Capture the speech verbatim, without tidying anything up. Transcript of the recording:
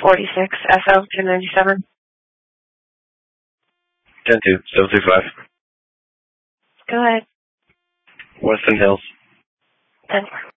forty-six, S O two ninety-seven. ten two, seven three five. Go ahead. Weston Hills. ten four.